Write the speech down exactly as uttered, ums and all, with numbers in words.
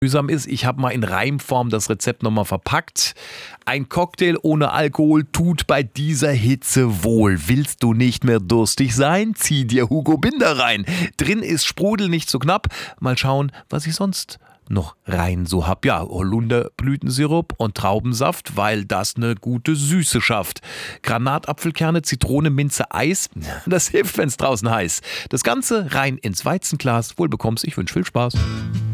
mühsam ist. Ich habe mal in Reimform das Rezept nochmal verpackt. Ein Cocktail ohne Alkohol tut bei dieser Hitze wohl. Willst du nicht mehr durstig sein? Zieh dir Hugo Binder rein. Drin ist Sprudel nicht so knapp. Mal schauen, was ich sonst noch rein so hab. Ja, Holunderblütensirup und Traubensaft, weil das eine gute Süße schafft. Granatapfelkerne, Zitrone, Minze, Eis. Das hilft, wenn's draußen heiß. Das Ganze rein ins Weizenglas. Wohl bekommst. Ich wünsche viel Spaß.